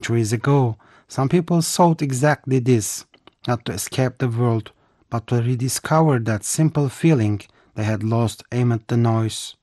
Centuries ago, some people sought exactly this, not to escape the world, but to rediscover that simple feeling they had lost amid the noise.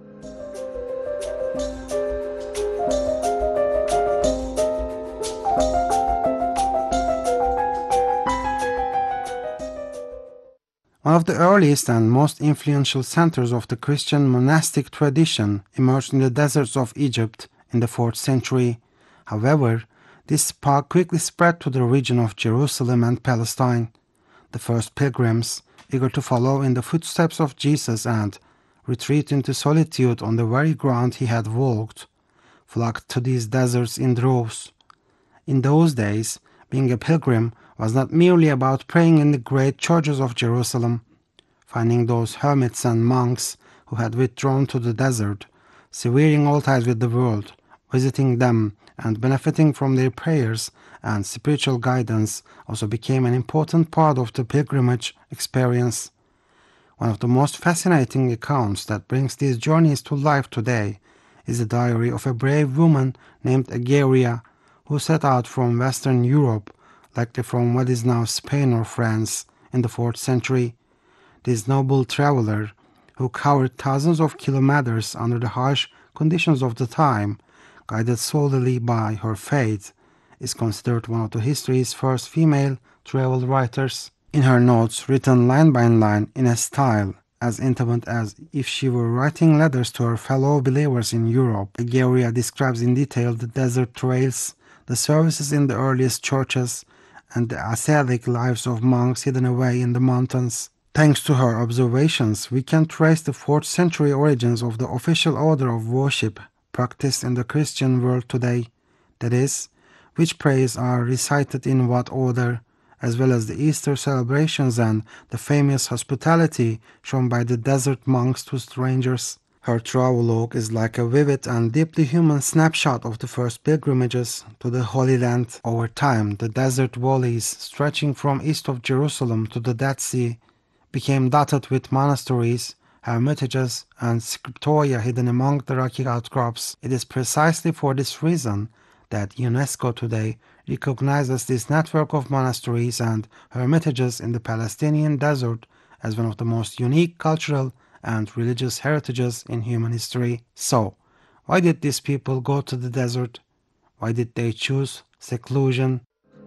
One of the earliest and most influential centers of the Christian monastic tradition emerged in the deserts of Egypt in the 4th century. However, this spark quickly spread to the region of Jerusalem and Palestine. The first pilgrims, eager to follow in the footsteps of Jesus and retreat into solitude on the very ground he had walked, flocked to these deserts in droves. In those days, being a pilgrim was not merely about praying in the great churches of Jerusalem. Finding those hermits and monks who had withdrawn to the desert, severing all ties with the world, visiting them and benefiting from their prayers and spiritual guidance also became an important part of the pilgrimage experience. One of the most fascinating accounts that brings these journeys to life today is the diary of a brave woman named Egeria, who set out from Western Europe, likely from what is now Spain or France, in the 4th century. This noble traveler, who covered thousands of kilometers under the harsh conditions of the time, guided solely by her faith, is considered one of the history's first female travel writers. In her notes, written line by line in a style as intimate as if she were writing letters to her fellow believers in Europe, Egeria describes in detail the desert trails, the services in the earliest churches, and the ascetic lives of monks hidden away in the mountains. Thanks to her observations, we can trace the 4th century origins of the official order of worship practiced in the Christian world today, that is, which prayers are recited in what order, as well as the Easter celebrations and the famous hospitality shown by the desert monks to strangers. Her travelogue is like a vivid and deeply human snapshot of the first pilgrimages to the Holy Land. Over time, the desert valleys stretching from east of Jerusalem to the Dead Sea became dotted with monasteries, hermitages, and scriptoria hidden among the rocky outcrops. It is precisely for this reason that UNESCO today recognizes this network of monasteries and hermitages in the Palestinian desert as one of the most unique cultural and religious heritages in human history. So, why did these people go to the desert? Why did they choose seclusion?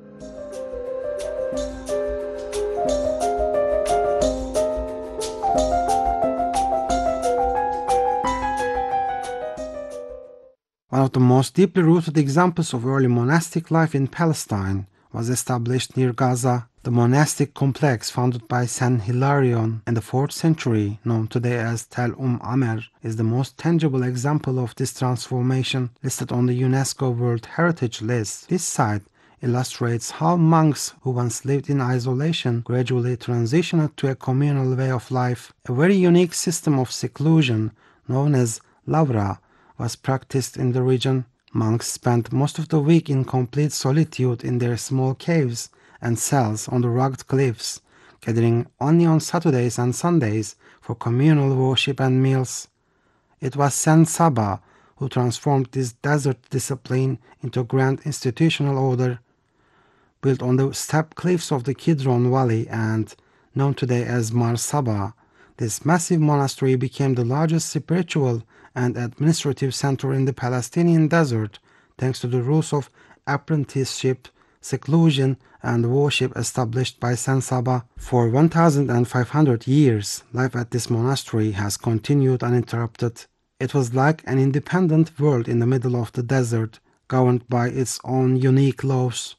One of the most deeply rooted examples of early monastic life in Palestine was established near Gaza. The monastic complex founded by Saint Hilarion in the 4th century, known today as Tel Amer, is the most tangible example of this transformation listed on the UNESCO World Heritage List. This site illustrates how monks who once lived in isolation gradually transitioned to a communal way of life. A very unique system of seclusion known as lavra was practiced in the region. Monks spent most of the week in complete solitude in their small caves and cells on the rugged cliffs, gathering only on Saturdays and Sundays for communal worship and meals. It was Saint Saba who transformed this desert discipline into a grand institutional order. Built on the steep cliffs of the Kidron Valley and known today as Mar Saba, this massive monastery became the largest spiritual and administrative center in the Palestinian desert, thanks to the rules of apprenticeship, seclusion, and worship established by Saint Saba. For 1,500 years, life at this monastery has continued uninterrupted. It was like an independent world in the middle of the desert, governed by its own unique laws.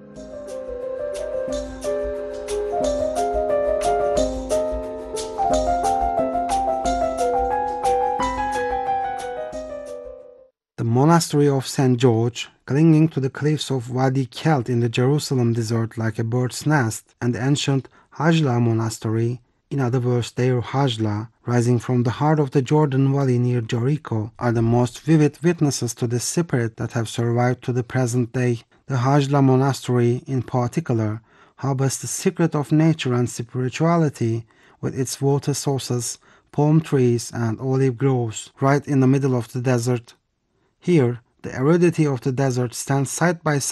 The monastery of St. George, clinging to the cliffs of Wadi Kelt in the Jerusalem desert like a bird's nest, and the ancient Hajla monastery, in other words Deir Hajla, rising from the heart of the Jordan Valley near Jericho, are the most vivid witnesses to this spirit that have survived to the present day. The Hajla monastery, in particular, harbors the secret of nature and spirituality with its water sources, palm trees, and olive groves right in the middle of the desert. Here, The aridity of the desert stands side by